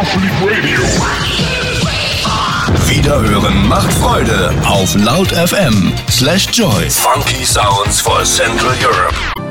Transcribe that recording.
Wiederhören macht Freude auf laut.fm/joy. Funky Sounds for Central Europe.